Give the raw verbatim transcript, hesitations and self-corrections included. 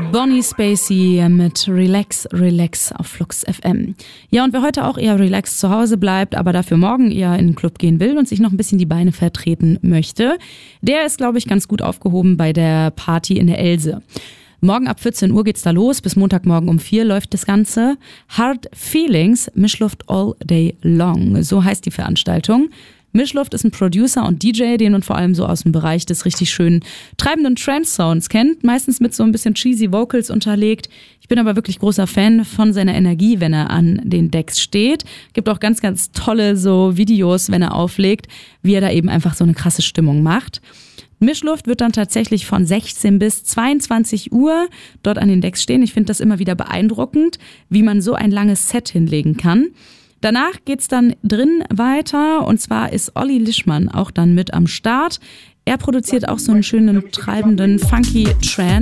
Bonnie Spacey mit Relax, Relax auf Flux F M. Ja, und wer heute auch eher relaxed zu Hause bleibt, aber dafür morgen eher in den Club gehen will und sich noch ein bisschen die Beine vertreten möchte, der ist, glaube ich, ganz gut aufgehoben bei der Party in der Else. Morgen ab vierzehn Uhr geht's da los, bis Montagmorgen um vier läuft das Ganze. Hard Feelings, Mischluft all day long, so heißt die Veranstaltung. Mischluft ist ein Producer und D J, den man vor allem so aus dem Bereich des richtig schönen treibenden Trance-Sounds kennt, meistens mit so ein bisschen cheesy Vocals unterlegt. Ich bin aber wirklich großer Fan von seiner Energie, wenn er an den Decks steht. Gibt auch ganz, ganz tolle so Videos, wenn er auflegt, wie er da eben einfach so eine krasse Stimmung macht. Mischluft wird dann tatsächlich von sechzehn bis zweiundzwanzig Uhr dort an den Decks stehen. Ich finde das immer wieder beeindruckend, wie man so ein langes Set hinlegen kann. Danach geht's dann drin weiter und zwar ist Olli Lischmann auch dann mit am Start. Er produziert auch so einen schönen, treibenden, funky Trance.